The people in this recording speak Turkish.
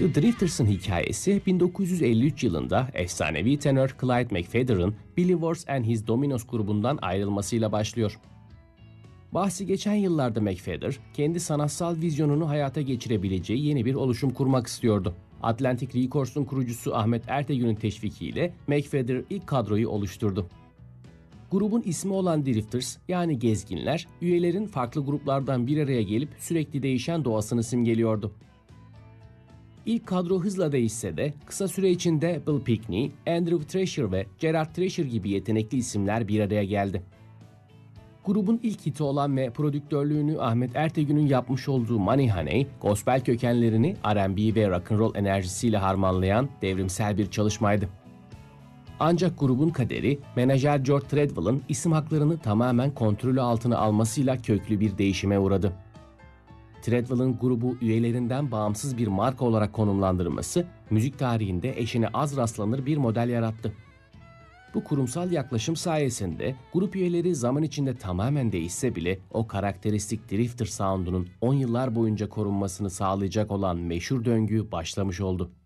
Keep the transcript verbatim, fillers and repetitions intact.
The Drifters'ın hikayesi bin dokuz yüz elli üç yılında efsanevi tenör Clyde McPhader'ın Billy Wars and His Dominoes grubundan ayrılmasıyla başlıyor. Bahsi geçen yıllarda McPhader, kendi sanatsal vizyonunu hayata geçirebileceği yeni bir oluşum kurmak istiyordu. Atlantic Records'un kurucusu Ahmet Ertegün'ün teşvikiyle McPhader ilk kadroyu oluşturdu. Grubun ismi olan Drifters, yani gezginler, üyelerin farklı gruplardan bir araya gelip sürekli değişen doğasını simgeliyordu. İlk kadro hızla değişse de kısa süre içinde Bill Pickney, Andrew Thrasher ve Gerard Thrasher gibi yetenekli isimler bir araya geldi. Grubun ilk hiti olan ve prodüktörlüğünü Ahmet Ertegün'ün yapmış olduğu Money Honey, gospel kökenlerini R and B ve rock'n'roll enerjisiyle harmanlayan devrimsel bir çalışmaydı. Ancak grubun kaderi, menajer George Treadwell'ın isim haklarını tamamen kontrolü altına almasıyla köklü bir değişime uğradı. Treadwell'ın grubu üyelerinden bağımsız bir marka olarak konumlandırması, müzik tarihinde eşine az rastlanır bir model yarattı. Bu kurumsal yaklaşım sayesinde grup üyeleri zaman içinde tamamen değişse bile o karakteristik Drifter sound'unun on yıllar boyunca korunmasını sağlayacak olan meşhur döngü başlamış oldu.